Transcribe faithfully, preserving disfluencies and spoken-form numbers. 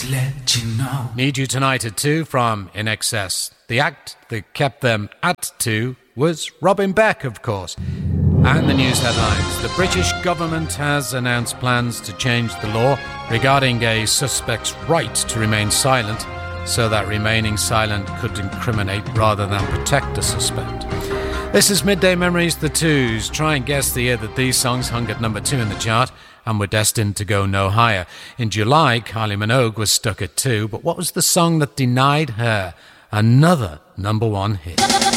to let you know. Need You Tonight at two from In Excess. The act that kept them at two was Robin Beck, of course. And the news headlines. The British government has announced plans to change the law regarding a suspect's right to remain silent, so that remaining silent could incriminate rather than protect the suspect. This is Midday Memories, the Twos. Try and guess the year that these songs hung at number two in the chart and were destined to go no higher. In July, Kylie Minogue was stuck at two, but what was the song that denied her another number one hit?